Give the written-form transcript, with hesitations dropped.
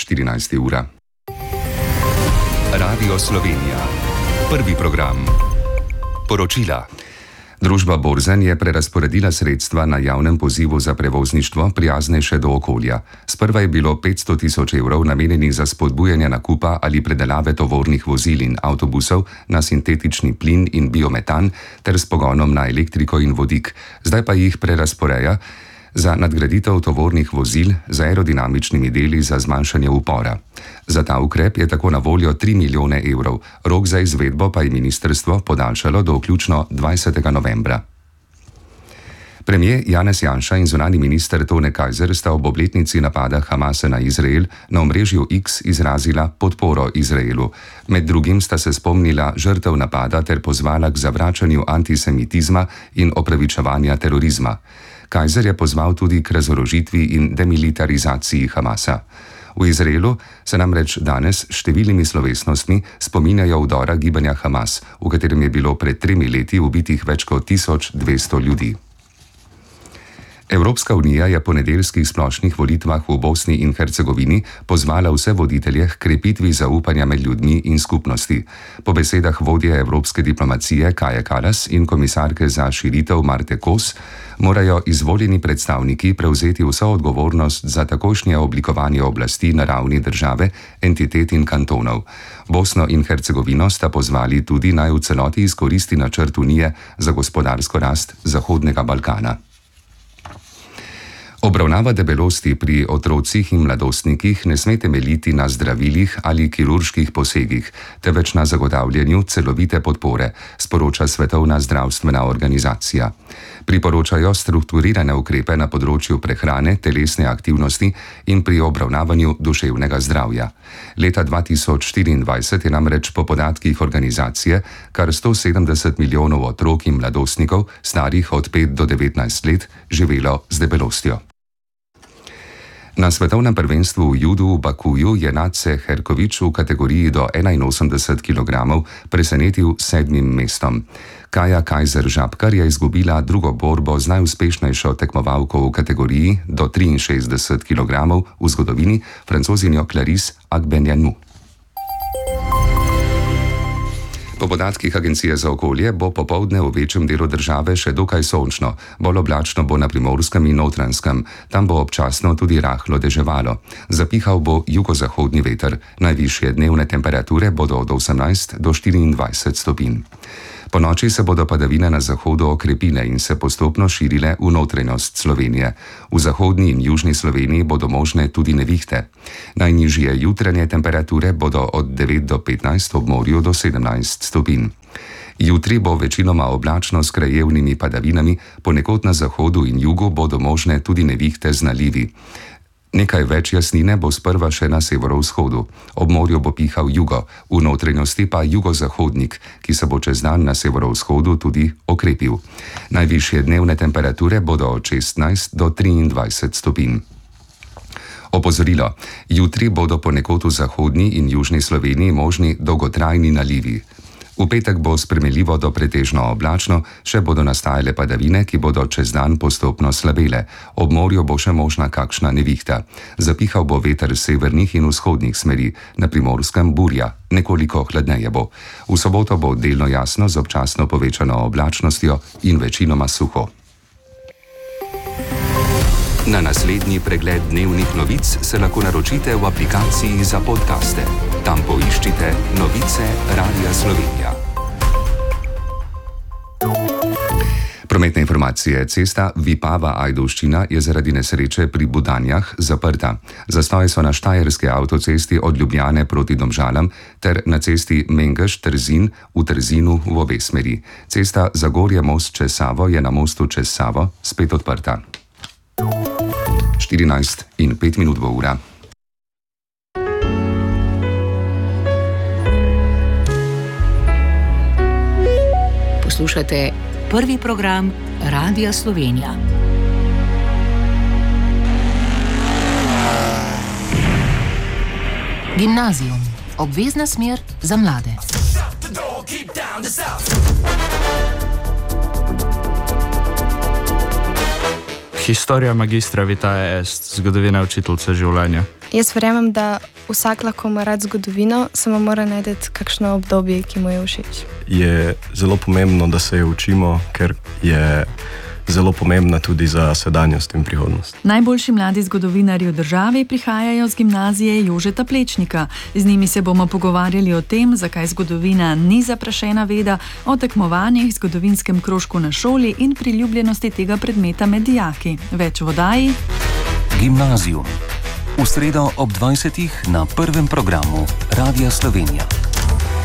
14. ura. Radio Slovenija. Prvi program. Poročila. Družba Borzen je prerazporedila sredstva na javnem pozivu za prevozništvo prijaznejše do okolja. Sprva je bilo 500 000 evrov namenjenih za spodbujanje nakupa ali predelave tovornih vozil in avtobusov na sintetični plin in biometan ter s pogonom na elektriko in vodik. Zdaj pa jih prerazporeja za nadgraditev tovornih vozil z aerodinamičnimi deli za zmanjšanje upora. Za ta ukrep je tako na voljo 3 milijone evrov, rok za izvedbo pa je ministrstvo podaljšalo do vključno 20. novembra. Premijer Janez Janša in zunanji minister Tone Kajzer sta ob obletnici napada Hamasa na Izrael na omrežju X izrazila podporo Izraelu. Med drugim sta se spomnila žrtev napada ter pozvala k zavračanju antisemitizma in opravičevanja terorizma. Kajzer je pozval tudi k razorožitvi in demilitarizaciji Hamasa. V Izraelu se namreč danes s številnimi slovesnostmi spominjajo vdora gibanja Hamas, v katerem je bilo pred 3 leti ubitih več kot 1200 ljudi. Evropska unija je po nedeljskih splošnih volitvah v Bosni in Hercegovini pozvala vse voditelje k krepitvi zaupanja med ljudmi in skupnosti. Po besedah vodje evropske diplomacije Kaje Kallas in komisarke za širitev Marte Kos morajo izvoljeni predstavniki prevzeti vso odgovornost za takošnje oblikovanje oblasti na ravni države, entitet in kantonov. Bosno in Hercegovino sta pozvali tudi naj v celoti izkoristi načrt Unije za gospodarsko rast Zahodnega Balkana. Obravnava debelosti pri otrocih in mladostnikih ne sme temeljiti na zdravilih ali kirurških posegih, temveč na zagotavljanju celovite podpore, sporoča Svetovna zdravstvena organizacija. Priporočajo strukturirane ukrepe na področju prehrane, telesne aktivnosti in pri obravnavanju duševnega zdravja. Leta 2024 je namreč po podatkih organizacije kar 170 milijonov otrok in mladostnikov, starih od 5 do 19 let, živelo z debelostjo. Na svetovnem prvenstvu v judu v Bakuju je Nace Herkovič v kategoriji do 81 kg presenetil 7. mestom. Kaja Kajzer Žabkar je izgubila drugo borbo z najuspešnejšo tekmovalko v kategoriji do 63 kg v zgodovini, Francozinjo Clarisse Agbenienou. Po podatkih Agencije za okolje bo popoldne v večjem delu države še dokaj sončno, bolj oblačno bo na Primorskem in Notranjskem, tam bo občasno tudi rahlo deževalo. Zapihal bo jugozahodni veter, najvišje dnevne temperature bodo od 18 do 24 stopinj. Po noči se bodo padavine na zahodu okrepile in se postopno širile v notranjost Slovenije. V zahodni in južni Sloveniji bodo možne tudi nevihte. Najnižje jutranje temperature bodo od 9 do 15, ob morju do 17 stopinj. Jutri bo večinoma oblačno s krajevnimi padavinami, ponekod na zahodu in jugu bodo možne tudi nevihte z nalivi. Nekaj več jasnine bo sprva še na severovzhodu. Ob morju bo pihal jugo, v notranjosti pa jugozahodnik, ki se bo čez dan na severovzhodu tudi okrepil. Najvišje dnevne temperature bodo od 16 do 23 stopinj. Opozorilo: jutri bodo ponekod v zahodni in južni Sloveniji možni dolgotrajni nalivi. V petek bo spremenljivo do pretežno oblačno, še bodo nastajale padavine, ki bodo čez dan postopno slabele. Ob morju bo še možna kakšna nevihta. Zapihal bo veter severnih in vzhodnih smeri, na Primorskem burja, nekoliko hladneje bo. V soboto bo delno jasno z občasno povečano oblačnostjo in večinoma suho. Na naslednji pregled dnevnih novic se lahko naročite v aplikaciji za podcaste. Tam poiščite Novice Radia Slovenija. Prometne informacije. Cesta Vipava-Ajdovščina je zaradi nesreče pri Budanjah zaprta. Zastoji so na štajerski avtocesti od Ljubljane proti Domžalam ter na cesti Mengeš-Trzin v Trzinu v obe smeri. Cesta Zagorje-Most čez Savo je na mostu čez Savo spet odprta. 14:05 bo ura. Poslušate prvi program Radia Slovenija. Gimnazijum. Obvezna smer za mlade. Historia magistra vitae est, zgodovina učiteljica življenja. Jaz verjamem, da vsak lahko ima rad zgodovino, samo mora najti kakšno obdobje, ki mu je všeč. Je zelo pomembno, da se jo učimo, ker je zelo pomembna tudi za sedanjost in prihodnost. Najboljši mladi zgodovinarji v državi prihajajo z gimnazije Jožeta Plečnika. Z njimi se bomo pogovarjali o tem, zakaj zgodovina ni zaprašena veda, o tekmovanjih, zgodovinskem krožku na šoli in priljubljenosti tega predmeta med dijaki. Več v oddaji Gimnazijum. V sredo ob 20. na prvem programu Radia Slovenija.